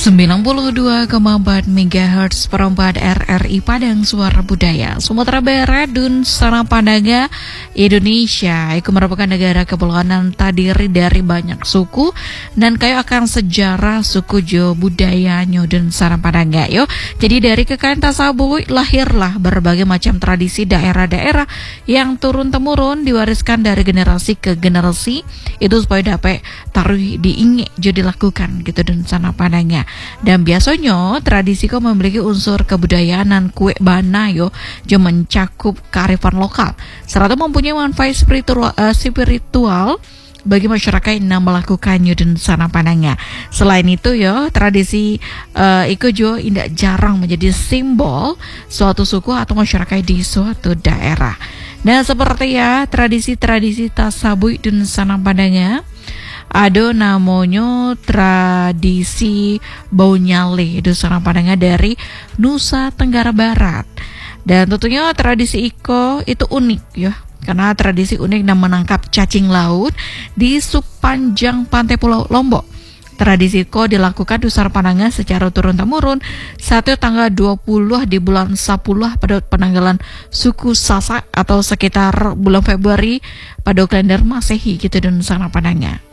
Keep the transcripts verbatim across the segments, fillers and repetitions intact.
sembilan puluh dua koma empat megahertz perempat R R I Padang Suara Budaya Sumatera Barat dan Sana Padanga Indonesia. Itu merupakan negara kepulauan terdiri dari banyak suku dan kaya akan sejarah suku Jo budayanya dan Sana Padanga yo. Jadi dari kekayaan Tasabuy lahirlah berbagai macam tradisi daerah-daerah yang turun-temurun diwariskan dari generasi ke generasi itu supaya dapat taruh diingat jadi dilakukan gitu dan Sana Padanga. Dan biasanya tradisi kau memiliki unsur kebudayaan dan kue bana yo jo mencakup kearifan lokal serta mempunyai manfaat spiritual, uh, spiritual bagi masyarakat yang melakukannya dan Sana Padanga. Selain itu yo tradisi uh, itu jo tidak jarang menjadi simbol suatu suku atau masyarakat di suatu daerah. Nah seperti ya tradisi-tradisi Tasabuy dan Sana Padanga ada namanya tradisi Bau Nyale itu Sana Padanga dari Nusa Tenggara Barat. Dan tentunya tradisi Iko itu unik ya, karena tradisi unik dan menangkap cacing laut di sepanjang pantai Pulau Lombok. Tradisi Iko dilakukan di Sana Padanga secara turun-temurun satu tanggal dua puluh di bulan sepuluh pada penanggalan suku Sasak atau sekitar bulan Februari pada kalender Masehi gitu di Sana Padanga.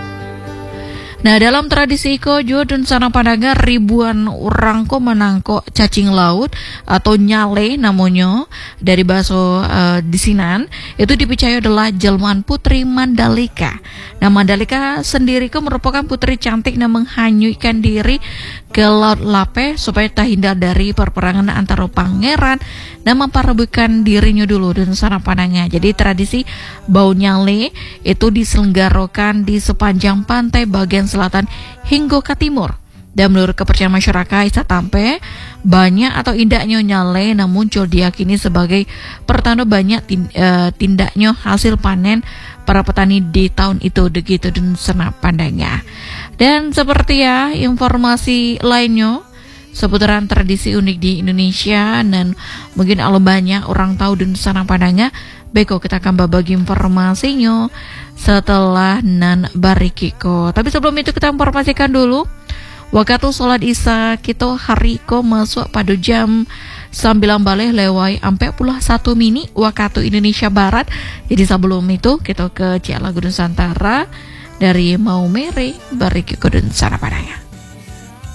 Nah dalam tradisi Iko Jo dan Sana Padanga ribuan orang ko menangkok cacing laut atau nyale namanya dari bahasa uh, di sinan itu dipercaya adalah jelmaan putri Mandalika. Nah Mandalika sendiri ko merupakan putri cantik yang menghanyutkan diri ke laut Lape supaya terhindar dari perperangan antara pangeran dan memperebutkan dirinya dulu dan Sana Padanga. Jadi tradisi Bau Nyale itu diselenggarakan di sepanjang pantai bagian selatan hingga ke timur. Dan menurut kepercayaan masyarakat Satampe, banyak atau indahnya nyale yang muncul diyakini sebagai pertanda banyak tindaknya hasil panen para petani di tahun itu begitu dan Sana Padanga. Dan seperti ya informasi lainnya seputaran tradisi unik di Indonesia dan mungkin kalau banyak orang tahu dan Sana Padanga, beko kita akan berbagi informasinya setelah nan barikiko. Tapi sebelum itu kita informasikan dulu waktu sholat isya kita hari ko masuk pada jam sembilan balik lewai sampai puluh satu mini waktu Indonesia Barat. Jadi sebelum itu kita ke Ciala Nusantara dari Maumere barikiko dan Sana Padanga.